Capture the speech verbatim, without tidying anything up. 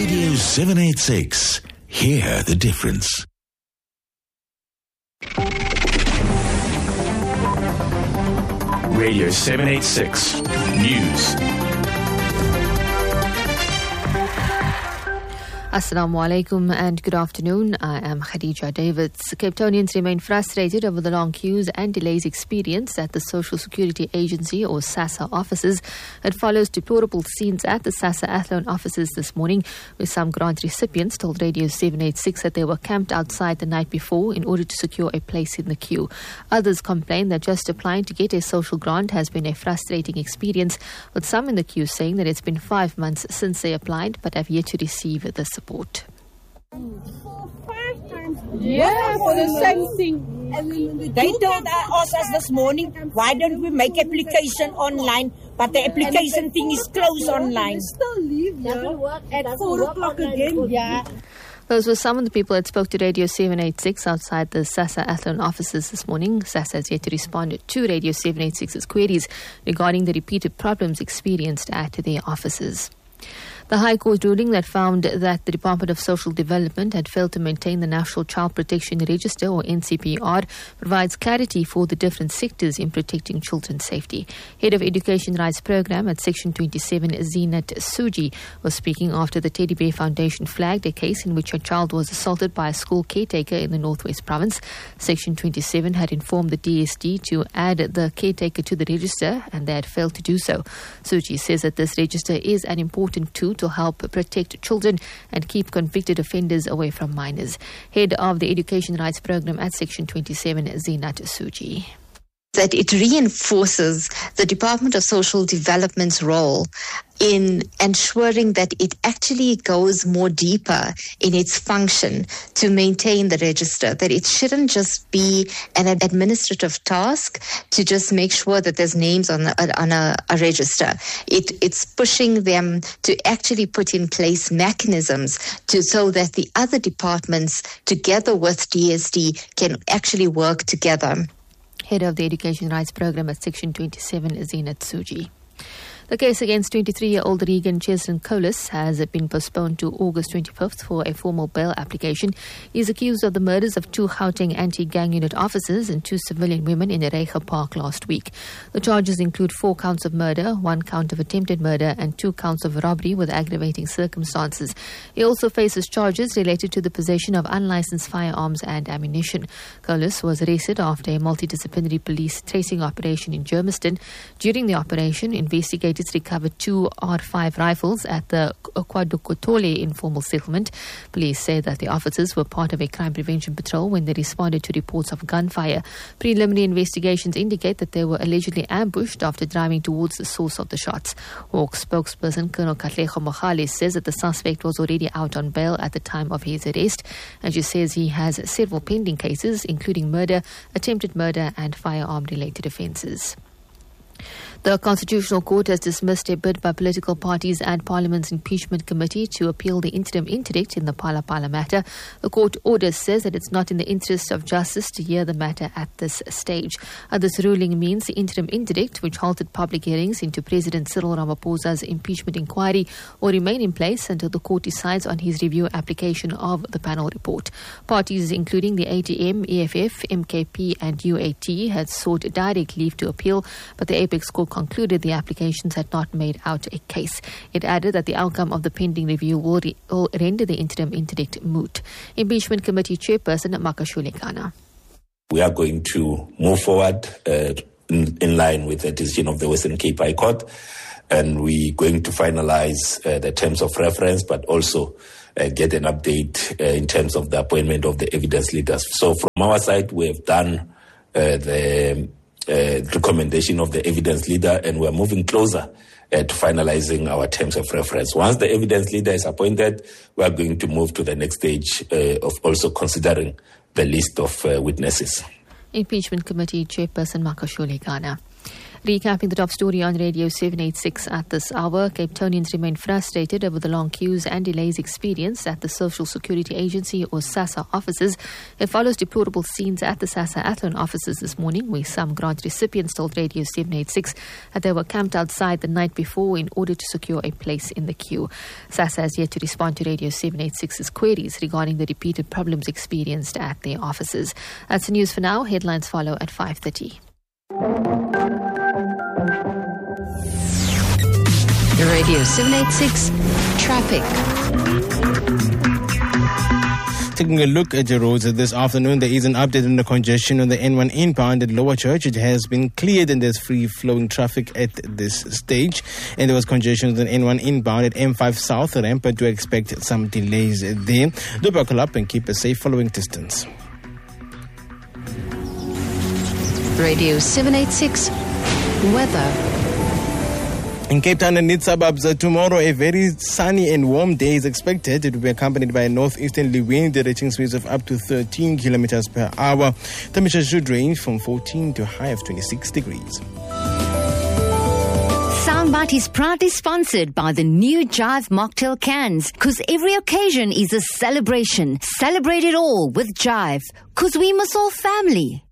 Radio seven eighty-six. Hear the difference. Radio seven eighty-six News. Assalamu alaikum and good afternoon. I am Khadija Davids. Cape Townians remain frustrated over the long queues and delays experienced at the Social Security Agency or SASSA offices. It follows deplorable scenes at the SASSA Athlone offices this morning, where some grant recipients told Radio seven eighty-six that they were camped outside the night before in order to secure a place in the queue. Others complain that just applying to get a social grant has been a frustrating experience, with some in the queue saying that it's been five months since they applied but have yet to receive the support. Yeah, for the same thing. They told us this morning, why don't we make application online? But the application thing is closed online. Still leave yeah, at four o'clock again. Yeah. Those were some of the people that spoke to Radio seven eighty-six outside the SASSA Athlone offices this morning. SASSA has yet to respond to Radio seven eighty-six's queries regarding the repeated problems experienced at their offices. The High Court ruling that found that the Department of Social Development had failed to maintain the National Child Protection Register or N C P R provides clarity for the different sectors in protecting children's safety. Head of Education Rights Program at Section twenty-seven, Zinat Suji, was speaking after the Teddy Bear Foundation flagged a case in which a child was assaulted by a school caretaker in the Northwest Province. Section twenty-seven had informed the D S D to add the caretaker to the register, and they had failed to do so. Suji says that this register is an important tool to help protect children and keep convicted offenders away from minors. Head of the Education Rights Program at Section twenty-seven, Zinat Suji. That it reinforces the Department of Social Development's role in ensuring that it actually goes more deeper in its function to maintain the register, that it shouldn't just be an administrative task to just make sure that there's names on, a, on a, a register. It, it's pushing them to actually put in place mechanisms to so that the other departments, together with D S D, can actually work together. Head of the Education Rights Program at Section twenty-seven, Zinat Suji. The case against twenty-three-year-old Regan Chesron Colas has been postponed to August twenty-fifth for a formal bail application. He is accused of the murders of two Gauteng anti-gang unit officers and two civilian women in Erega Park last week. The charges include four counts of murder, one count of attempted murder, and two counts of robbery with aggravating circumstances. He also faces charges related to the possession of unlicensed firearms and ammunition. Colas was arrested after a multidisciplinary police tracing operation in Germiston. During the operation, investigators recovered two R five rifles at the Kwadukotole informal settlement. Police say that the officers were part of a crime prevention patrol when they responded to reports of gunfire. Preliminary investigations indicate that they were allegedly ambushed after driving towards the source of the shots. Hawk spokesperson Colonel Katlego Mogale says that the suspect was already out on bail at the time of his arrest, and she says he has several pending cases, including murder, attempted murder, and firearm-related offences. The Constitutional Court has dismissed a bid by political parties and Parliament's impeachment committee to appeal the interim interdict in the Phala Phala matter. The court order says that it's not in the interest of justice to hear the matter at this stage. Uh, this ruling means the interim interdict, which halted public hearings into President Cyril Ramaphosa's impeachment inquiry, will remain in place until the court decides on his review application of the panel report. Parties including the A T M, E F F, M K P and U A T had sought direct leave to appeal, but the Apex Court concluded the applications had not made out a case. It added that the outcome of the pending review will, re- will render the interim interdict moot. Impeachment Committee Chairperson Makashule Kana. We are going to move forward uh, in, in line with the decision of the Western Cape High Court, and we're going to finalize uh, the terms of reference, but also uh, get an update uh, in terms of the appointment of the evidence leaders. So from our side, we have done uh, the Uh, recommendation of the evidence leader, and we're moving closer uh, to finalizing our terms of reference. Once the evidence leader is appointed, we are going to move to the next stage uh, of also considering the list of uh, witnesses. Impeachment Committee Chairperson Makashule Ghana. Recapping the top story on Radio seven eighty-six at this hour, Cape Townians remain frustrated over the long queues and delays experienced at the Social Security Agency or SASSA offices. It follows deplorable scenes at the SASSA Athlone offices this morning, where some grant recipients told Radio seven eighty-six that they were camped outside the night before in order to secure a place in the queue. SASSA has yet to respond to Radio seven eighty-six's queries regarding the repeated problems experienced at their offices. That's the news for now. Headlines follow at five thirty. Radio seven eighty-six Traffic. Taking a look at the roads this afternoon, there is an update on the congestion on the N one inbound at Lower Church. It has been cleared and there's free-flowing traffic at this stage. And there was congestion on the N one inbound at M five South ramp, but do expect some delays there. Do buckle up and keep a safe following distance. Radio seven eighty-six Weather. In Cape Town and its suburbs, uh, tomorrow a very sunny and warm day is expected. It will be accompanied by a northeasterly wind reaching speeds of up to thirteen kilometers per hour. Temperatures should range from fourteen to a high of twenty-six degrees. Soundbite is proudly sponsored by the new Jive Mocktail cans, because every occasion is a celebration. Celebrate it all with Jive, because we must all family.